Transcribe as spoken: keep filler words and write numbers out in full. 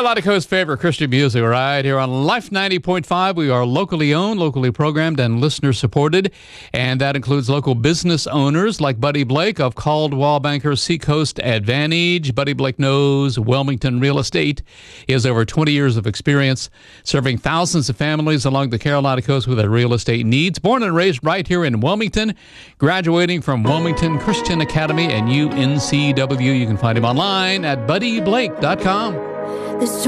Carolina Coast's favorite Christian music right here on Life ninety point five. We are locally owned, locally programmed, and listener supported. And that includes local business owners like Buddy Blake of Caldwell Banker Seacoast Advantage. Buddy Blake knows Wilmington real estate. He has over twenty years of experience serving thousands of families along the Carolina Coast with their real estate needs. Born and raised right here in Wilmington, graduating from Wilmington Christian Academy and U N C W. You can find him online at buddy blake dot com. This